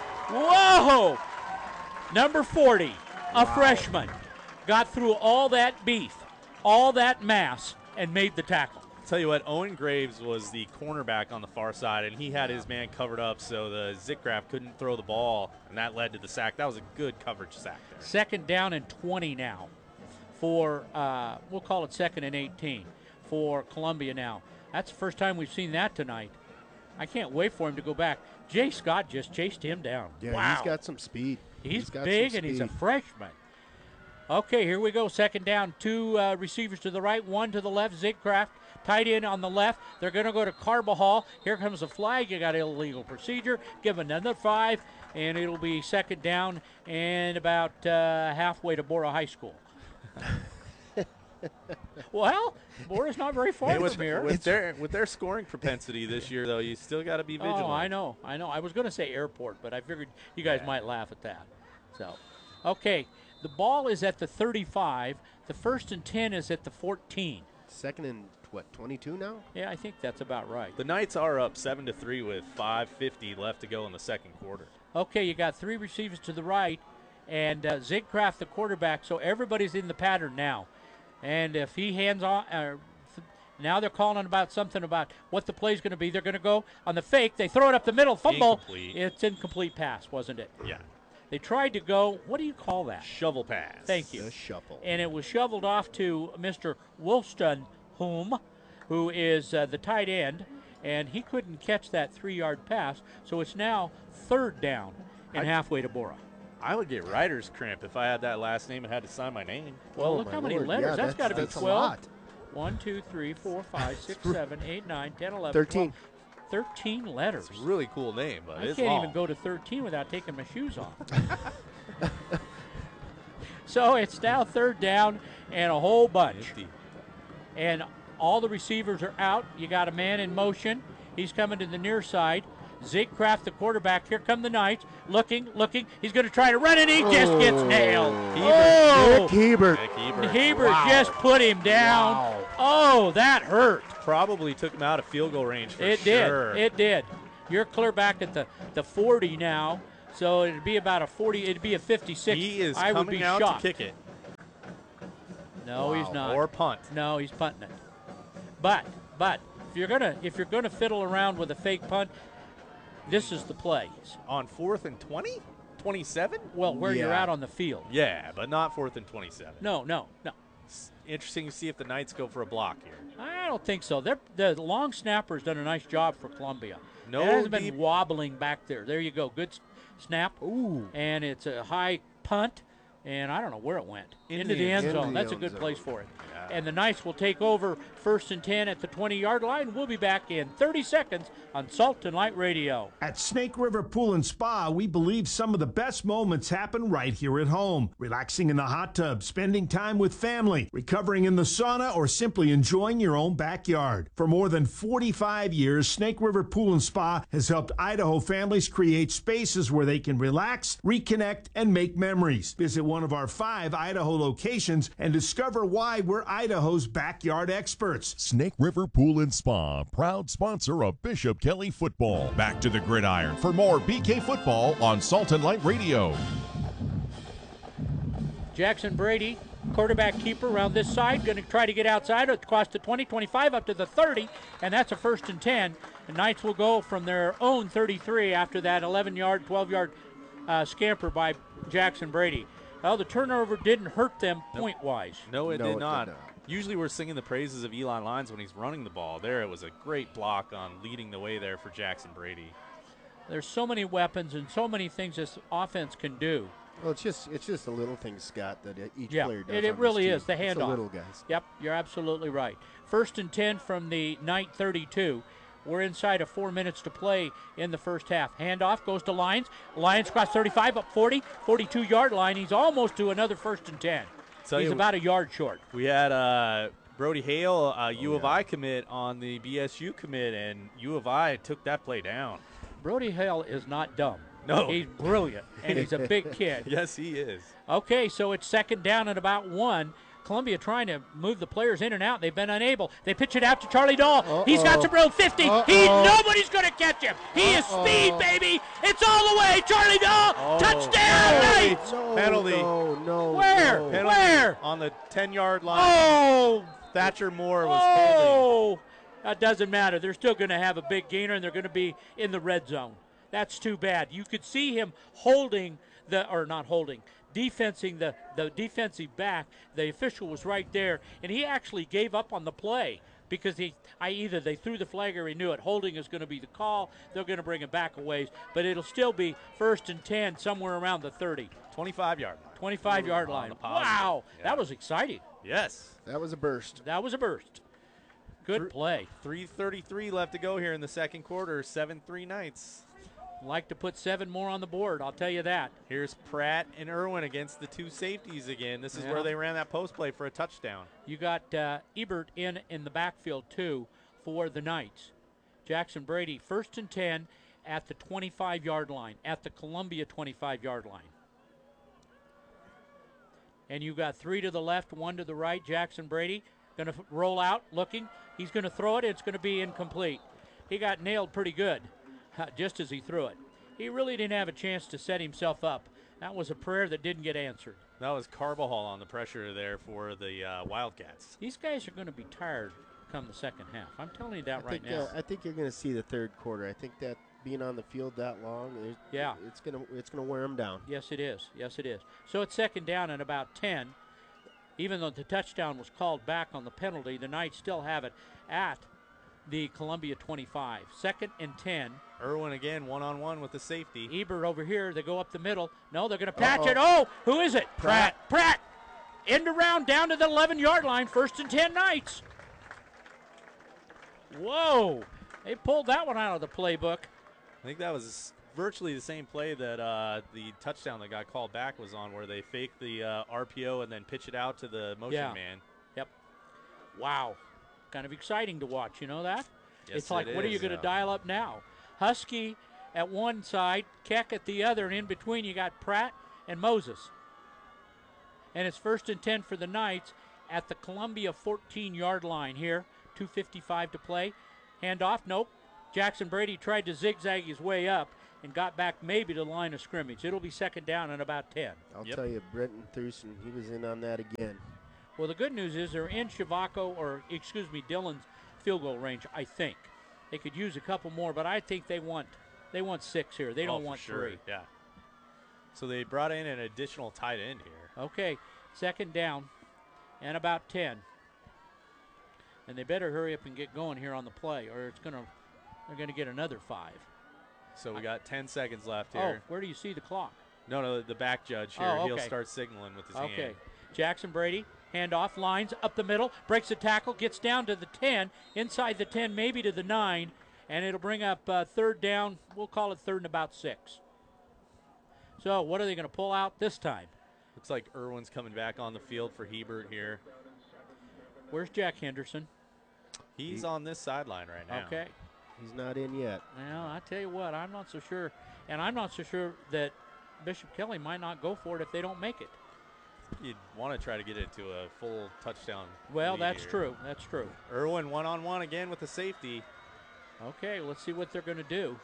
Whoa! Number forty, a freshman, got through all that beef, all that mass, and made the tackle. Tell you what, Owen Graves was the cornerback on the far side, and he had his man covered up, so the Zigcraft couldn't throw the ball, and that led to the sack. That was a good coverage sack there. Second down and twenty now for, uh, we'll call it second and eighteen for Columbia now. That's the first time we've seen that tonight. I can't wait for him to go back. Jay Scott just chased him down. Yeah, wow. he's got some speed. He's, got big some and he's a speed. freshman. Okay, here we go. Second down. Two uh, receivers to the right, one to the left. Zigcraft, tight end on the left. They're going to go to Carbajal. Here comes a flag. You got illegal procedure. Give another five, and it'll be second down and about uh, halfway to Bora High School. Well, Bora's not very far Hey, with, from here. with their with their scoring propensity this year, though, you still got to be vigilant. Oh, I know, I know. I was going to say airport, but I figured you guys Yeah. might laugh at that. So, okay, the ball is at the thirty-five. The first and ten is at the fourteen. Second and what? twenty-two now. Yeah, I think that's about right. The Knights are up seven to three with five fifty left to go in the second quarter. Okay, you got three receivers to the right, and uh, Zigcraft the quarterback. So everybody's in the pattern now. And if he hands on, uh, th- now they're calling about something about what the play's going to be. They're going to go on the fake. They throw it up the middle, fumble. Incomplete. It's incomplete pass, wasn't it? Yeah. They tried to go. What do you call that? Shovel pass. Thank you. The shuffle. And it was shoveled off to Mister Wolstenholm, who is uh, the tight end, and he couldn't catch that three-yard pass. So it's now third down and I- halfway to Bora. I would get writer's cramp if I had that last name and had to sign my name. Well, Oh, look my how many Lord. letters. Yeah, that's got to be that's a twelve. lot. one, two, three, four, five, six, seven, eight, nine, ten, eleven, thirteen. twelve, thirteen letters. It's a really cool name, but I it's can't long. even go to thirteen without taking my shoes off. So it's now third down and a whole bunch. Nifty. And all the receivers are out. You got a man in motion. He's coming to the near side. Zigcraft, the quarterback. Here come the Knights. Looking, looking. He's going to try to run, and he just gets nailed. Oh, Nick Hebert. Nick Hebert. Hebert Wow. just put him down. Wow. Oh, that hurt. Probably took him out of field goal range for It sure. did. It did. You're clear back at the, the forty now, so it'd be about a forty. It'd be a fifty-six. He is I would coming be out shocked. to kick it. No, he's not. Or punt. No, he's punting it. But but if you're gonna if you're gonna fiddle around with a fake punt, this is the play. On fourth and twenty? twenty-seven? Well, where you're Yeah. out on the field. Yeah, but not fourth and twenty-seven. No, no, no. It's interesting to see if the Knights go for a block here. I don't think so. They're, the long snapper's done a nice job for Columbia. No it hasn't been deep- wobbling back there. There you go. Good s- snap. Ooh. And it's a high punt, and I don't know where it went. Into Into the the end end zone. zone. Into the That's a end good zone. place for it. Yeah. And the Knights will take over first and ten at the twenty-yard line. We'll be back in thirty seconds on Salt and Light Radio. At Snake River Pool and Spa, we believe some of the best moments happen right here at home. Relaxing in the hot tub, spending time with family, recovering in the sauna, or simply enjoying your own backyard. For more than forty-five years, Snake River Pool and Spa has helped Idaho families create spaces where they can relax, reconnect, and make memories. Visit one of our five Idaho locations and discover why we're Idaho's backyard experts. Snake River Pool and Spa, proud sponsor of Bishop Kelly football. Back to the gridiron for more B K football on Salt and Light Radio. Jackson Brady, quarterback keeper around this side, going to try to get outside across the twenty, twenty-five, up to the thirty, and that's a first and ten. The Knights will go from their own thirty-three after that eleven-yard, twelve-yard uh, scamper by Jackson Brady. Well, the turnover didn't hurt them point-wise. No, it No, it did did not. not. Usually we're singing the praises of Eli Lyons when he's running the ball. There it was a great block on leading the way there for Jackson Brady. There's so many weapons and so many things this offense can do. Well, it's just it's just the little things, Scott, that each Yeah, player does. it, it on this really team. is, the It's handoff. the little guys. Yep, you're absolutely right. First and ten from the Knight thirty-two. We're inside of four minutes to play in the first half. Handoff goes to Lyons. Lyons cross thirty-five, up forty, forty-two-yard line. He's almost to another first and ten. Tell He's you- about a yard short. We had uh, Brody Hale, uh, U Oh, of yeah. I commit on the B S U commit, and U of I took that play down. Brody Hale is not dumb. No. He's brilliant, and he's a big kid. Yes, he is. Okay, so it's second down and about one. Columbia trying to move the players in and out. They've been unable. They pitch it out to Charlie Dahl. He's got some room. fifty. He Uh-oh. nobody's going to catch him. He is speed, baby. It's all the way. Charlie Dahl. Touchdown, Knights. No, Penalty. No, no. Where? no. Penalty Where? on the ten-yard line. Oh, Thatcher Moore was holding. oh. That doesn't matter. They're still going to have a big gainer, and they're going to be in the red zone. That's too bad. You could see him holding the, or not holding, defensing the, the defensive back. The official was right there, and he actually gave up on the play because he, I either they threw the flag or he knew it. Holding is going to be the call. They're going to bring him back a ways, but it'll still be first and ten somewhere around the thirty, twenty-five-yard line. twenty-five-yard On line. the positive. Wow, Yeah. that was exciting. Yes. That was a burst. That was a burst. Good Thr- play. three thirty-three left to go here in the second quarter. seven three Knights. Like to put seven more on the board, I'll tell you that. Here's Pratt and Irwin against the two safeties again. This is Yeah. where they ran that post play for a touchdown. You got uh, Ebert in in the backfield, too, for the Knights. Jackson Brady, first and ten at the twenty-five-yard line, at the Columbia twenty-five-yard line. And you got three to the left, one to the right. Jackson Brady going to f- roll out, looking. He's going to throw it. It's going to be incomplete. He got nailed pretty good uh, just as he threw it. He really didn't have a chance to set himself up. That was a prayer that didn't get answered. That was Carbajal on the pressure there for the uh, Wildcats. These guys are going to be tired come the second half. I'm telling you that I right think, now. uh, I think you're going to see the third quarter. I think that being on the field that long, it- Yeah. it's going to it's going to wear them down. Yes, it is. Yes, it is. So it's second down and about ten. Even though the touchdown was called back on the penalty, the Knights still have it at the Columbia twenty-five. Second and ten. Irwin again, one on one with the safety. Ebert over here. They go up the middle. No, they're going to patch Uh-oh. it. Oh, who is it? Pratt. Pratt. End around down to the eleven-yard line. First and ten Knights. Whoa. They pulled that one out of the playbook. I think that was virtually the same play that uh, the touchdown that got called back was on, where they fake the uh, R P O and then pitch it out to the motion Yeah. man. Yep. Wow. Kind of exciting to watch, you know that? Yes, it's like, it what are you is, going to yeah. dial up now? Husky at one side, Keck at the other, and in between you got Pratt and Moses. And it's first and ten for the Knights at the Columbia fourteen-yard line here. two fifty-five to play. Handoff, nope. Jackson Brady tried to zigzag his way up and got back maybe to the line of scrimmage. It'll be second down and about ten. I'll Yep. tell you, Brenton Thurston, he was in on that again. Well, the good news is they're in Shavako, or excuse me, Dillon's field goal range, I think. They could use a couple more, but I think they want they want six here. They Oh, don't for want sure. three. Yeah. So they brought in an additional tight end here. Okay, second down and about ten. And they better hurry up and get going here on the play, or it's gonna they're gonna get another five. So we got ten seconds left Oh, here. where do you see the clock? No, no, the back judge here. Oh, He'll okay. start signaling with his Okay. hand. Jackson Brady, handoff, lines up the middle, breaks the tackle, gets down to the ten, inside the ten, maybe to the nine, and it'll bring up uh, third down. We'll call it third and about six. So what are they going to pull out this time? Looks like Irwin's coming back on the field for Hebert here. Where's Jack Henderson? He's on this sideline right now. Okay. He's not in yet. Well, I tell you what, I'm not so sure, and I'm not so sure that Bishop Kelly might not go for it if they don't make it. You'd want to try to get it to a full touchdown. Well, lead that's here. true. That's true. Irwin one-on-one again with the safety. Okay, let's see what they're going to do.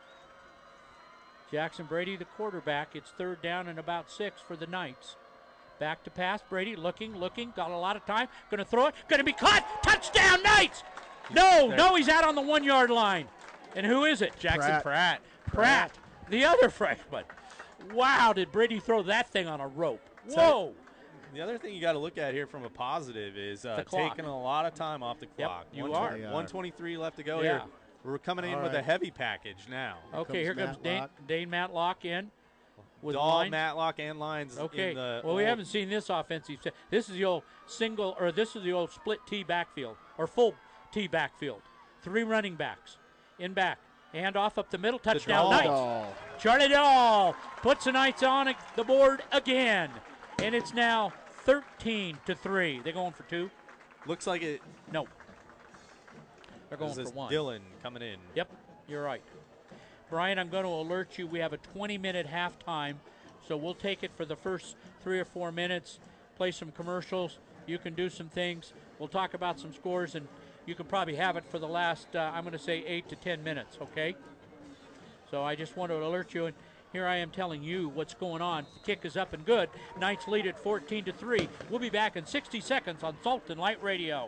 Jackson Brady, the quarterback. It's third down and about six for the Knights. Back to pass. Brady looking, looking. Got a lot of time. Going to throw it. Going to be caught. Touchdown, Knights! No, There. no, he's out on the one-yard line. And who is it? Jackson Pratt. Pratt. Pratt, the other freshman. Wow, did Brady throw that thing on a rope? So- Whoa. The other thing you got to look at here from a positive is uh, The clock. taking a lot of time off the clock. you One are. tw- They are. one twenty-three left to go Yeah. here. We're coming in All with a right. heavy package now. Okay, here comes comes Dane, Matlock. Dane Matlock in. With Dahl, lines. Matlock, and Lines Okay. in the well, we old- haven't seen this offensive set. This is the old single, or this is the old split T backfield, or full T backfield. Three running backs in back. Hand off up the middle. Touchdown, Dahl. Knights. Dahl. Charlie Dahl puts the Knights on it- the board again, and it's now thirteen to three. They're going for two. Looks like it. No, they're going This is for one. Dylan coming in. Yep, you're right. Brian, I'm going to alert you. We have a twenty-minute halftime, so we'll take it for the first three or four minutes, play some commercials. You can do some things. We'll talk about some scores, and you can probably have it for the last, uh, I'm going to say, eight to ten minutes, okay? So I just want to alert you, and here I am telling you what's going on. The kick is up and good. Knights lead at fourteen to three. We'll be back in sixty seconds on Salt and Light Radio.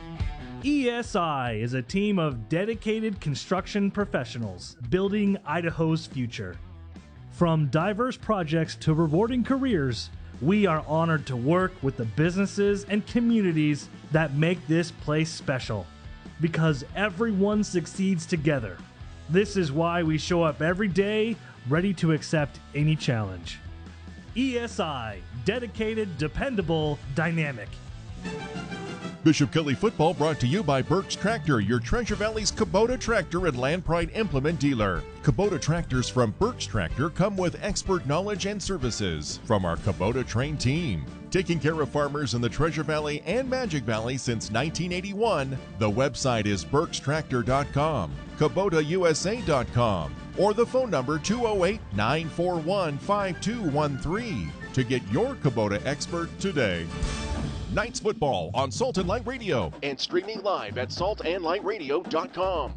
E S I is a team of dedicated construction professionals building Idaho's future. From diverse projects to rewarding careers, we are honored to work with the businesses and communities that make this place special. Because everyone succeeds together. This is why we show up every day ready to accept any challenge. E S I, dedicated, dependable, dynamic. Bishop Kelly football brought to you by Burke's Tractor, your Treasure Valley's Kubota tractor and Land Pride implement dealer. Kubota tractors from Burke's Tractor come with expert knowledge and services from our Kubota trained team. Taking care of farmers in the Treasure Valley and Magic Valley since nineteen eighty-one. The website is burks tractor dot com, kubota u s a dot com, or the phone number two oh eight, nine four one, five two one three to get your Kubota expert today. Knights football on Salt and Light Radio and streaming live at salt and light radio dot com.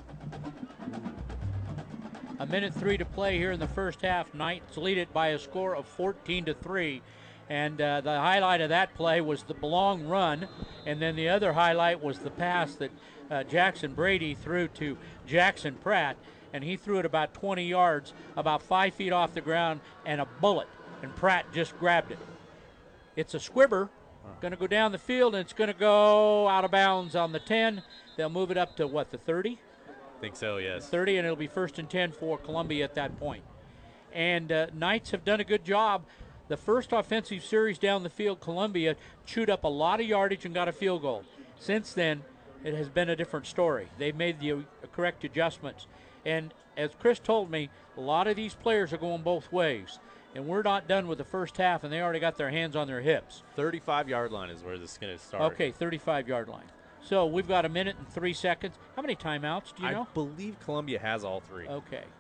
A minute three to play here in the first half. Knights lead it by a score of fourteen to three. And uh, the highlight of that play was the long run. And then the other highlight was the pass that uh, Jackson Brady threw to Jackson Pratt. And he threw it about twenty yards, about five feet off the ground, and a bullet. And Pratt just grabbed it. It's a squibber. Going to go down the field, and it's going to go out of bounds on the ten. They'll move it up to, what, the thirty? Think so, yes. thirty, and it'll be first and ten for Columbia at that point. And uh, Knights have done a good job. The first offensive series down the field, Columbia chewed up a lot of yardage and got a field goal. Since then, it has been a different story. They've made the uh, correct adjustments. And as Chris told me, a lot of these players are going both ways. And we're not done with the first half, and they already got their hands on their hips. thirty-five-yard line is where this is going to start. Okay, thirty-five-yard line. So we've got a minute and three seconds. How many timeouts do you I know? believe Columbia has all three. Okay.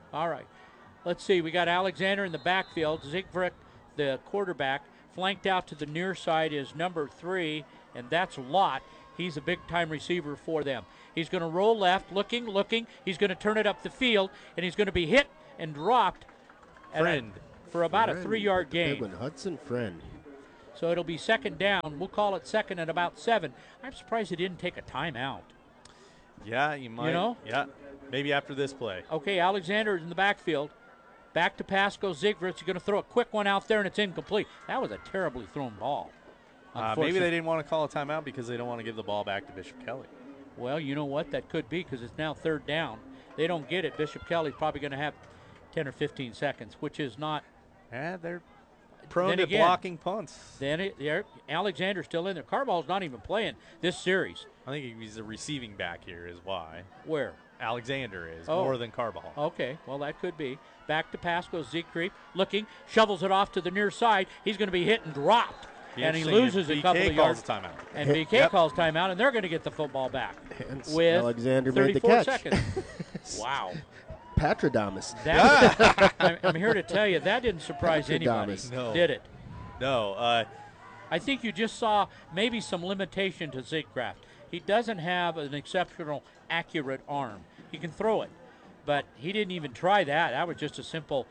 All right. Let's see. We got Alexander in the backfield. Ziegfeld, the quarterback, flanked out to the near side is number three, and that's Lott. He's a big-time receiver for them. He's going to roll left, looking, looking. He's going to turn it up the field, and he's going to be hit and dropped at a- Friend. for about a Friend, three-yard big gain. one, Hudson Friend. So it'll be second down. We'll call it second at about seven. I'm surprised he didn't take a timeout. Yeah, you might. know? Yeah, maybe after this play. Okay, Alexander is in the backfield. Back to pass goes Ziegfeld. He's going to throw a quick one out there, and it's incomplete. That was a terribly thrown ball. Uh, maybe Unfortunately- they didn't want to call a timeout because they don't want to give the ball back to Bishop Kelly. Well, you know what? That could be because it's now third down. They don't get it. Bishop Kelly's probably going to have ten or fifteen seconds, which is not. Yeah, they're prone Then to again- blocking punts. Then it, there, Alexander's still in there. Carball's not even playing this series. I think he's a receiving back here is why. Where? Alexander is Oh. more than Carball. Okay, well, that could be. Back to pass goes Ziegfeld, looking, shovels it off to the near side. He's going to be hit and dropped. Be And he interesting loses if a couple B K of calls yards. a timeout. And B K Yep. calls timeout, and they're going to get the football back Hence with Alexander made the thirty-four catch. seconds. Wow. Patradamus. That, I'm, I'm here to tell you, that didn't surprise anybody, Patradamus. No. did it? No, uh, I think you just saw maybe some limitation to Ziegfeld. He doesn't have an exceptional accurate arm. He can throw it, but he didn't even try that. That was just a simple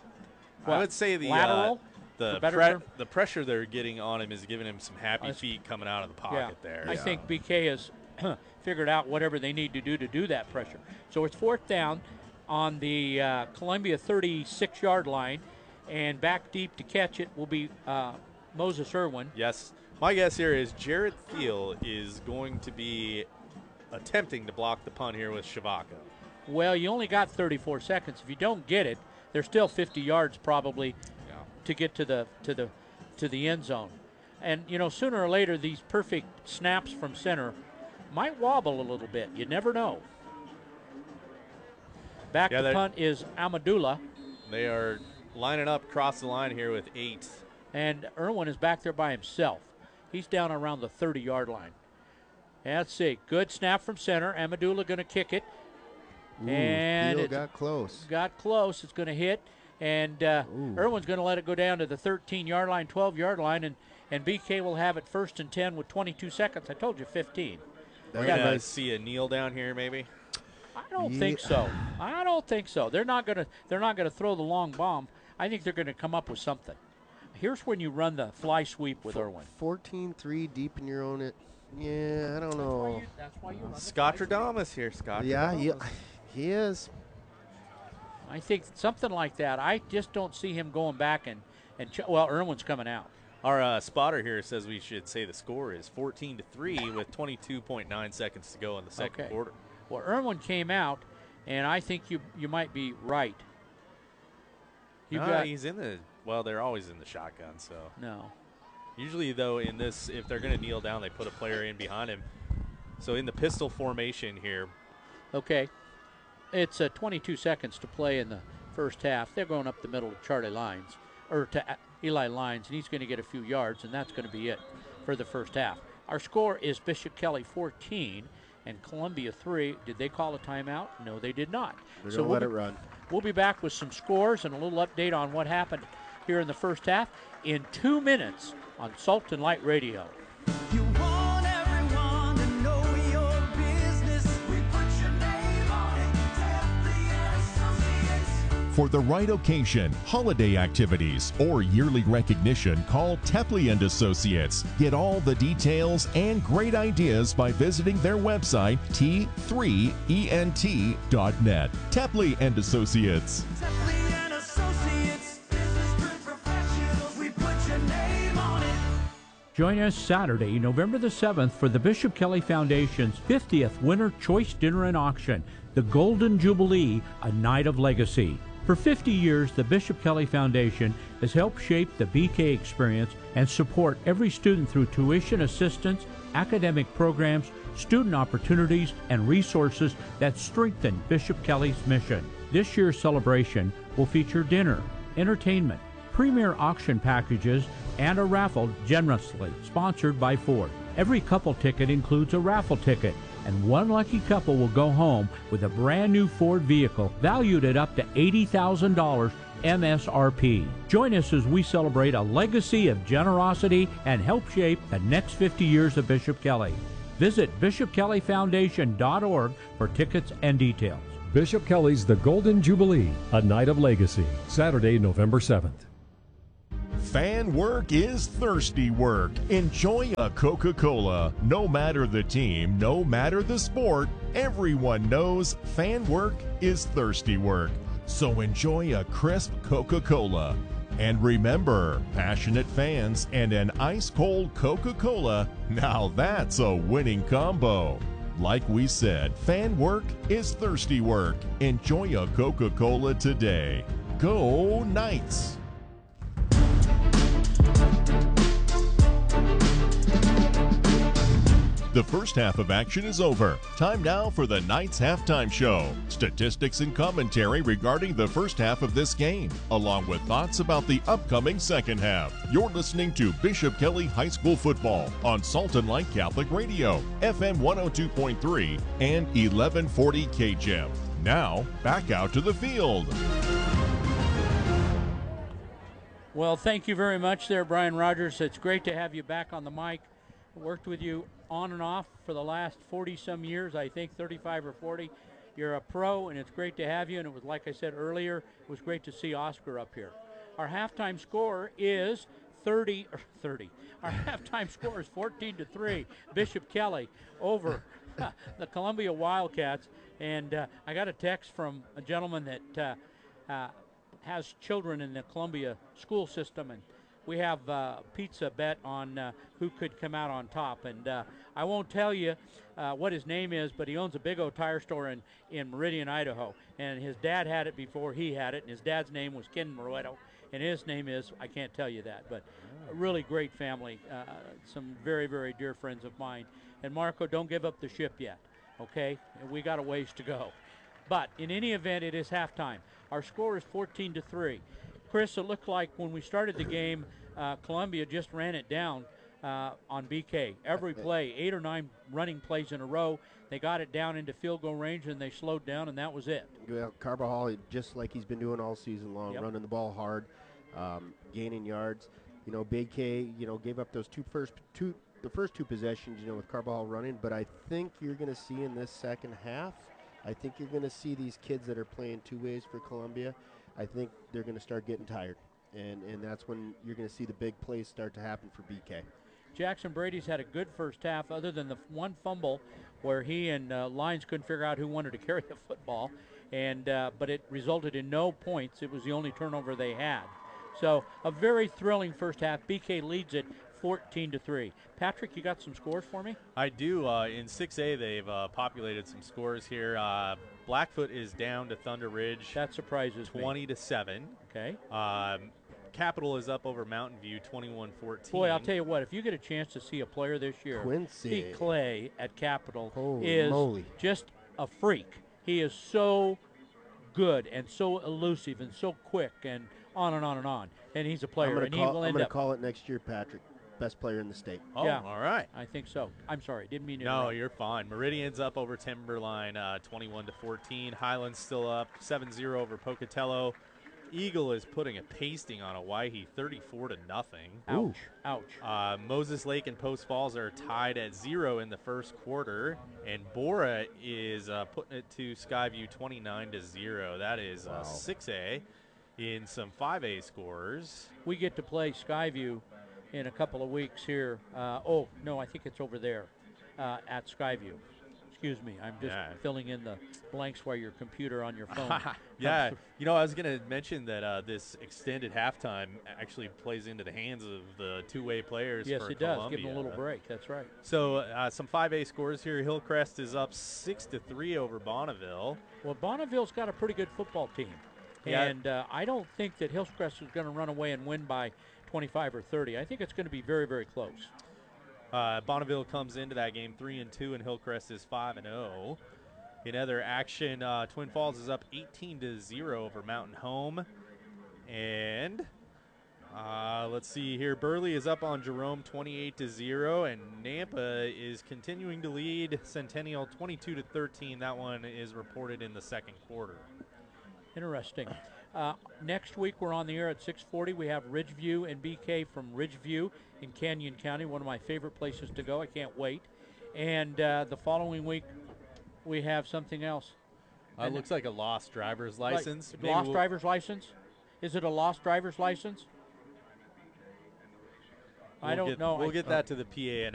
I what, would say the lateral. uh, the for better pre- term? the pressure they're getting on him is giving him some happy That's- feet coming out of the yeah, pocket there. I think B K has figured out whatever they need to do to do that pressure. So it's fourth down on the uh, Columbia thirty-six-yard line, and back deep to catch it will be uh, Moses Irwin. Yes. My guess here is Jarrett Thiel is going to be attempting to block the punt here with Shavaka. Well, you only got thirty-four seconds. If you don't get it, there's still fifty yards probably Yeah. to get to the to the to the end zone. And you know, sooner or later, these perfect snaps from center might wobble a little bit. You never know. Back Yeah, to they're- punt is Amadullah, They are lining up across the line here with eight. and Irwin is back there by himself. He's down around the thirty-yard line. And let's see, good snap from center. Amadullah going to kick it. Ooh, And Thiel it's- got close. Got close. It's going to hit, and uh, Ooh. Irwin's going to let it go down to the thirteen-yard line, twelve-yard line, and, and B K will have it first and ten with twenty-two seconds. I told you fifteen. That We're was going to nice. see a kneel down here maybe. I don't Ye- think so. I don't think so. They're not going to. They're not going to throw the long bomb. I think they're going to come up with something. Here's when you run the fly sweep with Irwin. fourteen three deep in your own it. Yeah, I don't know. That's why you run the Scott fly sweep. Radamas here, Scott. Yeah, he, he is. I think something like that. I just don't see him going back and and ch- well, Irwin's coming out. Our uh, spotter here says we should say the score is fourteen to three with twenty-two point nine seconds to go in the second Okay. quarter. Well, Irwin came out, and I think you you might be right. You No, got he's in the well. They're always in the shotgun. So no. usually, though, in this, if they're going to kneel down, they put a player in behind him. So in the pistol formation here, Okay, it's uh, twenty-two seconds to play in the first half. They're going up the middle to Charlie Lines or to uh, Eli Lines, and he's going to get a few yards, and that's going to be it for the first half. Our score is Bishop Kelly fourteen and Columbia three. Did they call a timeout? No, they did not. They're So gonna we'll let be- it run. We'll be back with some scores and a little update on what happened here in the first half in two minutes on Sultan Light Radio. You want everyone to know your business. We put your name on it. Tapley and Associates. For the right occasion, holiday activities, or yearly recognition, call Tepley and Associates. Get all the details and great ideas by visiting their website, T three E N T dot net. Tepley and Associates. Tapley and Associates. Business good professionals. We put your name on it. Join us Saturday, November the seventh for the Bishop Kelly Foundation's fiftieth Winter Choice Dinner and Auction, the Golden Jubilee, a night of legacy. For fifty years, the Bishop Kelly Foundation has helped shape the B K experience and support every student through tuition assistance, academic programs, student opportunities, and resources that strengthen Bishop Kelly's mission. This year's celebration will feature dinner, entertainment, premier auction packages, and a raffle generously sponsored by Ford. Every couple ticket includes a raffle ticket. and one lucky couple will go home with a brand new Ford vehicle valued at up to eighty thousand dollars M S R P. Join us as we celebrate a legacy of generosity and help shape the next fifty years of Bishop Kelly. Visit bishop kelly foundation dot org for tickets and details. Bishop Kelly's The Golden Jubilee, a night of legacy, Saturday, November seventh. Fan work is thirsty work. Enjoy a Coca-Cola. No matter the team, no matter the sport, everyone knows fan work is thirsty work. So enjoy a crisp Coca-Cola. And remember, passionate fans and an ice-cold Coca-Cola, now that's a winning combo. Like we said, fan work is thirsty work. Enjoy a Coca-Cola today. Go Knights! The first half of action is over. Time now for the Knights halftime show. Statistics and commentary regarding the first half of this game, along with thoughts about the upcoming second half. You're listening to Bishop Kelly High School football on Salt and Light Catholic Radio, F M one oh two point three and eleven forty K G M. Now, back out to the field. Well, thank you very much there, Brian Rogers. It's great to have you back on the mic. Worked with you on and off for the last forty some years, I think thirty-five or forty. You're a pro, and it's great to have you. And it was, like I said earlier, it was great to see Oscar up here. Our halftime score is thirty or thirty. Our halftime score is fourteen to three. Bishop Kelly over the Columbia Wildcats. And uh, I got a text from a gentleman that uh, uh, has children in the Columbia school system, and we have a pizza bet on uh, who could come out on top. And uh, I won't tell you uh, what his name is, but he owns a big old tire store in, in Meridian, Idaho. And his dad had it before he had it, and his dad's name was Ken Morueto. And his name is, I can't tell you that, but a really great family, uh, some very, very dear friends of mine. And Marco, don't give up the ship yet, okay? We got a ways to go. But in any event, it is halftime. Our score is fourteen to three. Chris, it looked like when we started the game, uh, Columbia just ran it down uh, on B K. Every play, eight or nine running plays in a row. They got it down into field goal range, and they slowed down, and that was it. Well, Carbajal, just like he's been doing all season long, Yep. running the ball hard, um, gaining yards. You know, B K, you know, gave up those two first two, the first two possessions, you know, with Carbajal running. But I think you're going to see in this second half, I think you're going to see these kids that are playing two ways for Columbia. I think they're going to start getting tired, and, and that's when you're going to see the big plays start to happen for B K. Jackson Brady's had a good first half, other than the f- one fumble where he and uh, Lyons couldn't figure out who wanted to carry the football, and uh, but it resulted in no points. It was the only turnover they had. So a very thrilling first half. B K leads it fourteen to three. Patrick, you got some scores for me? I do. Uh, in six A, they've uh, populated some scores here. Uh, Blackfoot is down to Thunder Ridge. That surprises me. twenty to seven. Okay. Um, Capital is up over Mountain View, twenty-one fourteen. Boy, I'll tell you what, if you get a chance to see a player this year, Quincy. see Clay at Capital Holy is moly. just a freak. He is so good and so elusive and so quick and on and on and on. And he's a I'm player, going and he will to end up. call it next year, Patrick. Best player in the state. Oh, Yeah. all right. I think so. I'm sorry, didn't mean to. No, interrupt. you're fine. Meridian's up over Timberline, uh, twenty-one to fourteen. Highland's still up, seven zero over Pocatello. Eagle is putting a pasting on Owyhee, thirty-four to nothing. Ouch! Ouch! Uh, Moses Lake and Post Falls are tied at zero in the first quarter, and Bora is uh, putting it to Skyview, twenty-nine to zero. That is uh, six A. In some five A scores, We get to play Skyview in a couple of weeks here. Uh, oh no, I think it's over there uh, at Skyview. Excuse me, I'm just Yeah. filling in the blanks while your computer on your phone. yeah, you know, I was going to mention that uh, this extended halftime actually plays into the hands of the two-way players. Yes, for it does. Columbia. Give them a little break. That's right. So uh, some five A scores here. Hillcrest is up six to three over Bonneville. Well, Bonneville's got a pretty good football team, Yeah. and uh, I don't think that Hillcrest is going to run away and win by twenty-five or thirty. I think it's going to be very, very close. Uh, Bonneville comes into that game three and two, and Hillcrest is five and zero. In other action, uh, Twin Falls is up eighteen to zero over Mountain Home, and Uh, let's see here. Burley is up on Jerome twenty-eight to zero, and Nampa is continuing to lead Centennial twenty-two to thirteen. That one is reported in the second quarter. Interesting. Uh, next week we're on the air at six forty. We have Ridgeview and B K from Ridgeview in Canyon County, one of my favorite places to go. I can't wait. And uh, the following week we have something else. Uh, looks like a lost driver's license. Like, Maybe lost we'll- driver's license? Is it a lost driver's license? I we'll don't get- know. We'll I- get that to the P A